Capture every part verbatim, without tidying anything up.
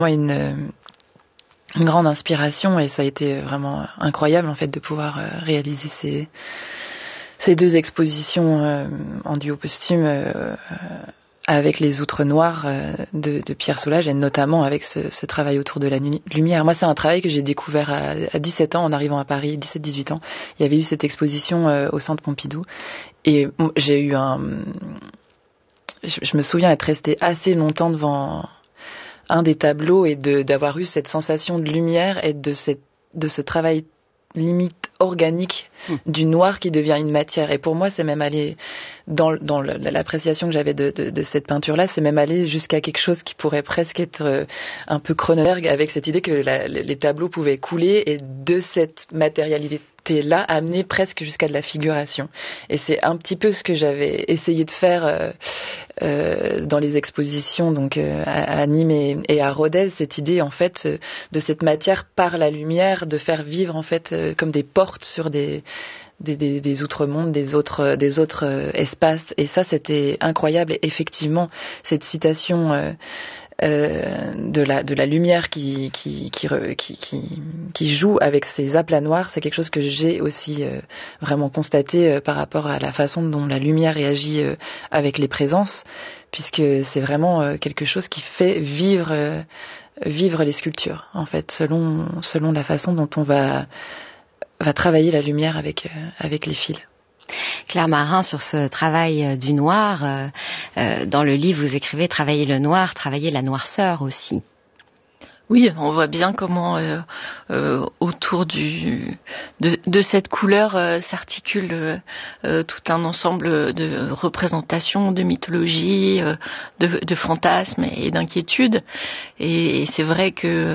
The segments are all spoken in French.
une une grande inspiration et ça a été vraiment incroyable en fait de pouvoir euh, réaliser ces ces deux expositions euh, en duo posthume euh, avec les outres noires euh, de, de Pierre Soulages et notamment avec ce, ce travail autour de la nu- lumière. Moi, c'est un travail que j'ai découvert à, à dix-sept ans en arrivant à Paris, dix-sept dix-huit ans. Il y avait eu cette exposition euh, au Centre Pompidou et j'ai eu un... Je, je me souviens être restée assez longtemps devant un des tableaux et de, d'avoir eu cette sensation de lumière et de, cette, de ce travail limite organique mmh. du noir qui devient une matière. Et pour moi, c'est même allé, dans, dans l'appréciation que j'avais de, de, de cette peinture-là, c'est même allé jusqu'à quelque chose qui pourrait presque être un peu Cronenberg, avec cette idée que la, les tableaux pouvaient couler et de cette matérialité-là amener presque jusqu'à de la figuration. Et c'est un petit peu ce que j'avais essayé de faire euh, euh, dans les expositions donc euh, à, à Nîmes et, et à Rodez, cette idée en fait euh, de cette matière par la lumière, de faire vivre en fait euh, comme des portes sur des des, des, des outre-mondes, des autres, des autres euh, espaces. Et ça, c'était incroyable. Et effectivement, cette citation euh, euh, de la de la lumière qui qui qui qui qui, qui joue avec ces aplats noirs, c'est quelque chose que j'ai aussi euh, vraiment constaté euh, par rapport à la façon dont la lumière réagit euh, avec les présences, puisque c'est vraiment euh, quelque chose qui fait vivre euh, vivre les sculptures, en fait, selon selon la façon dont on va va travailler la lumière avec, euh, avec les fils. Claire Marin, sur ce travail du noir, euh, euh, dans le livre vous écrivez travailler le noir, travailler la noirceur aussi. Oui, on voit bien comment euh, euh, autour du, de, de cette couleur euh, s'articule euh, euh, tout un ensemble de représentations, de mythologies, euh, de, de fantasmes et d'inquiétudes. Et, et c'est vrai que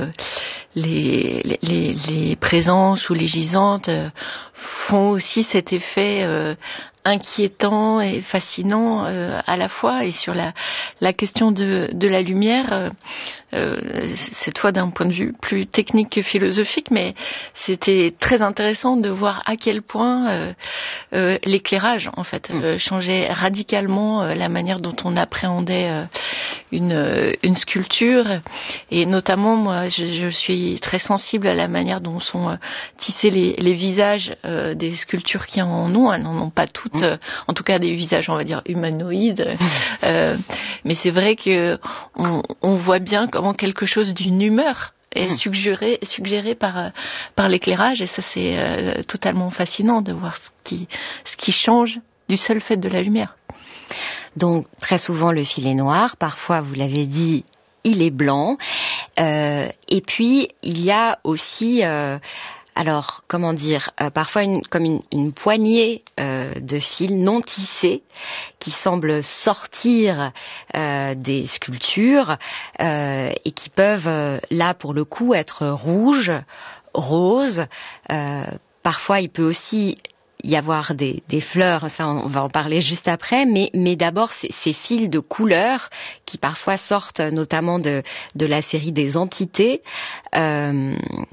les, les, les présences ou les gisantes euh, font aussi cet effet euh, inquiétant et fascinant euh, à la fois. Et sur la, la question de, de la lumière, euh, euh, cette fois d'un point de vue plus technique que philosophique, mais c'était très intéressant de voir à quel point euh, euh, l'éclairage en fait euh, changeait radicalement euh, la manière dont on appréhendait euh, une, une sculpture. Et notamment, moi, je, je suis très sensible à la manière dont sont euh, tissés les, les visages euh, des sculptures qui en ont. Elles n'en ont pas toutes, euh, en tout cas des visages, on va dire, humanoïdes. Euh, mais c'est vrai que on, on voit bien comment quelque chose d'une humeur est suggéré, suggéré par, par l'éclairage. Et ça, c'est euh, totalement fascinant de voir ce qui, ce qui change du seul fait de la lumière. Donc, très souvent, le fil est noir. Parfois, vous l'avez dit, il est blanc. Euh, et puis, il y a aussi... Euh, Alors, comment dire, euh, parfois une, comme une, une poignée euh, de fils non tissés qui semblent sortir euh, des sculptures euh, et qui peuvent, euh, là pour le coup, être rouges, roses. Euh, parfois, il peut aussi y avoir des, des fleurs, ça on va en parler juste après, mais, mais d'abord ces, ces fils de couleurs qui parfois sortent notamment de, de la série des entités. Euh,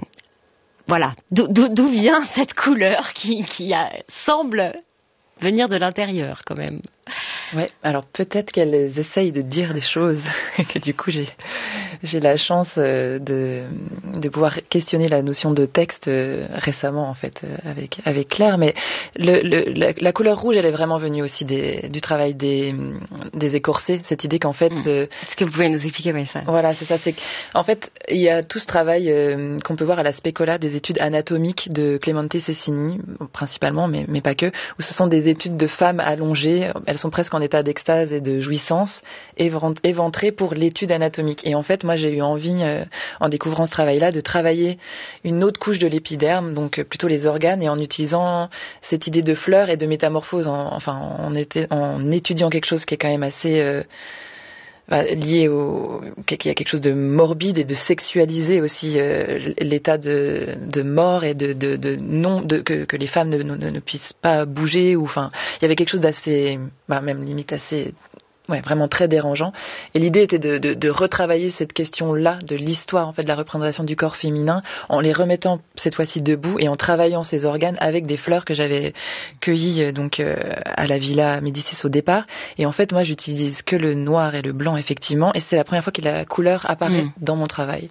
Voilà, d'où, d'où vient cette couleur qui, qui a, semble venir de l'intérieur quand même. Ouais, alors peut-être qu'elles essayent de dire des choses, que du coup j'ai, j'ai la chance de, de pouvoir questionner la notion de texte récemment en fait avec, avec Claire, mais le, le, la, la couleur rouge elle est vraiment venue aussi des, du travail des, des écorcés, cette idée qu'en fait... Mmh. Euh, Est-ce que vous pouvez nous expliquer mais ça Voilà, c'est ça, c'est qu'en fait il y a tout ce travail euh, qu'on peut voir à la Specola, des études anatomiques de Clemente Cecchini principalement, mais, mais pas que, où ce sont des études de femmes allongées, elles sont presque en état d'extase et de jouissance, éventrées pour l'étude anatomique. Et en fait, moi, j'ai eu envie, euh, en découvrant ce travail-là, de travailler une autre couche de l'épiderme, donc euh, plutôt les organes, et en utilisant cette idée de fleurs et de métamorphose, en, enfin, en, était, en étudiant quelque chose qui est quand même assez... Euh, lié au qu'il y a quelque chose de morbide et de sexualisé aussi euh, l'état de de mort et de de, de non de que que les femmes ne, ne ne puissent pas bouger ou enfin il y avait quelque chose d'assez bah, même limite assez ouais vraiment très dérangeant et l'idée était de de de retravailler cette question-là de l'histoire en fait de la représentation du corps féminin en les remettant cette fois-ci debout et en travaillant ces organes avec des fleurs que j'avais cueillies donc euh, à la Villa Médicis au départ et en fait moi j'utilise que le noir et le blanc effectivement et c'est la première fois que la couleur apparaît mmh. dans mon travail